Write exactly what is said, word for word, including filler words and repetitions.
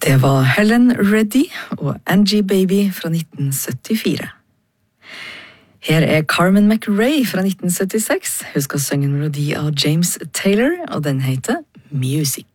Det var Helen Reddy og Angie Baby fra nitten syttifire. Her er Carmen McRae fra nitten syttiseks. Hun skal synge en melodi av James Taylor, og den heter Music.